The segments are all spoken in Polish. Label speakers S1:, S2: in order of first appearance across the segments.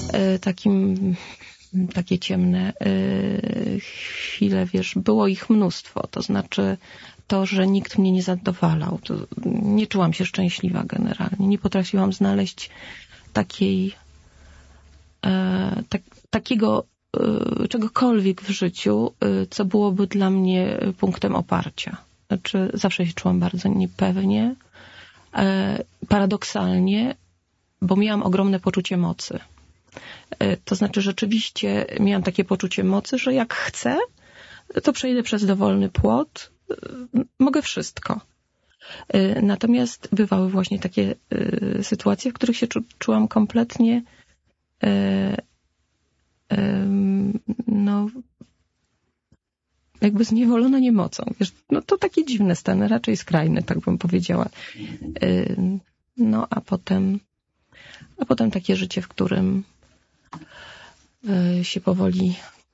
S1: takie ciemne chwile, wiesz, było ich mnóstwo. To znaczy to, że nikt mnie nie zadowalał. To nie czułam się szczęśliwa generalnie. Nie potrafiłam znaleźć takiego czegokolwiek w życiu, co byłoby dla mnie punktem oparcia. Znaczy zawsze się czułam bardzo niepewnie, paradoksalnie, bo miałam ogromne poczucie mocy. To znaczy rzeczywiście miałam takie poczucie mocy, że jak chcę, to przejdę przez dowolny płot, mogę wszystko. Natomiast bywały właśnie takie sytuacje, w których się czułam kompletnie jakby zniewolona niemocą. Wiesz, no to takie dziwne stany, raczej skrajne, tak bym powiedziała. No a potem takie życie, w którym się powoli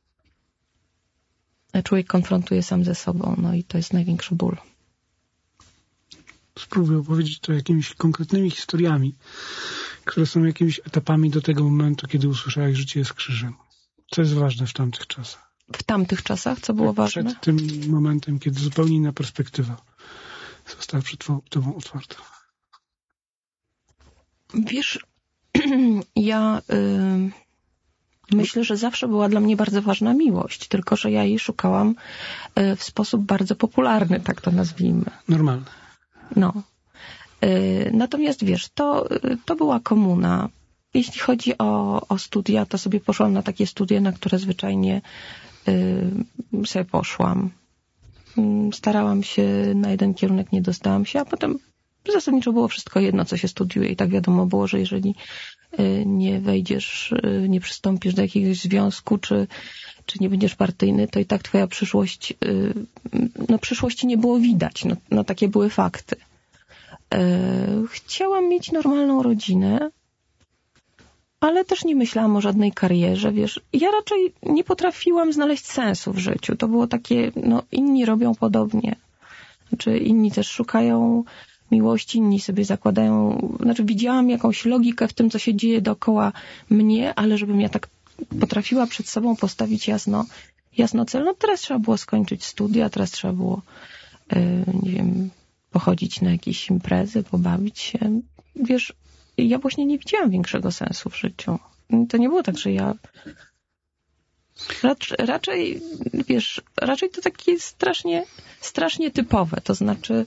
S1: człowiek konfrontuje sam ze sobą, no i to jest największy ból.
S2: Spróbuję opowiedzieć to jakimiś konkretnymi historiami, które są jakimiś etapami do tego momentu, kiedy usłyszałeś, że życie jest krzyżem. Co jest ważne w tamtych czasach?
S1: W tamtych czasach? Co było ważne?
S2: Przed tym momentem, kiedy zupełnie inna perspektywa została przed tobą otwarta.
S1: Wiesz, ja myślę, że zawsze była dla mnie bardzo ważna miłość, tylko że ja jej szukałam w sposób bardzo popularny, tak to nazwijmy.
S2: Normalny.
S1: No. Natomiast wiesz, to była komuna. Jeśli chodzi o studia, to sobie poszłam na takie studia, na które zwyczajnie sobie poszłam. Starałam się na jeden kierunek, nie dostałam się, a potem zasadniczo było wszystko jedno, co się studiuje i tak wiadomo było, że jeżeli nie wejdziesz, nie przystąpisz do jakiegoś związku, czy nie będziesz partyjny, to i tak twoja przyszłość, przyszłości nie było widać. No takie były fakty. Chciałam mieć normalną rodzinę, ale też nie myślałam o żadnej karierze, wiesz. Ja raczej nie potrafiłam znaleźć sensu w życiu. To było takie, inni robią podobnie. Znaczy inni też szukają miłości, inni sobie zakładają, widziałam jakąś logikę w tym, co się dzieje dookoła mnie, ale żebym ja tak potrafiła przed sobą postawić jasno cel. No teraz trzeba było skończyć studia, teraz trzeba było, nie wiem, pochodzić na jakieś imprezy, pobawić się. Wiesz, ja właśnie nie widziałam większego sensu w życiu. To nie było tak, że ja raczej, wiesz, raczej to takie strasznie typowe. To znaczy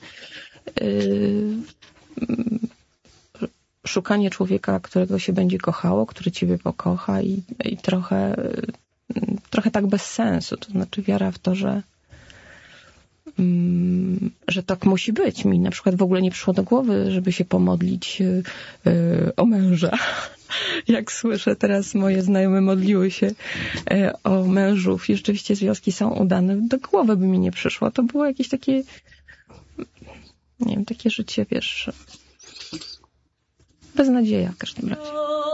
S1: szukanie człowieka, którego się będzie kochało, który ciebie pokocha i trochę tak bez sensu. To znaczy wiara w to, że tak musi być. Mi na przykład w ogóle nie przyszło do głowy, żeby się pomodlić o męża. Jak słyszę teraz, moje znajome modliły się o mężów i rzeczywiście związki są udane. Do głowy by mi nie przyszło. To było jakieś takie, nie wiem, takie życie, wiesz, beznadzieja w każdym razie.